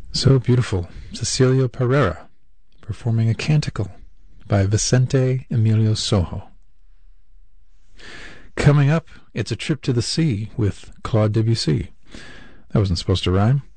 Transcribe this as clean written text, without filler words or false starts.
So beautiful. Cecilia Pereira performing a canticle by Vicente Emilio Sojo. Coming up, it's a trip to the sea with Claude Debussy. That wasn't supposed to rhyme.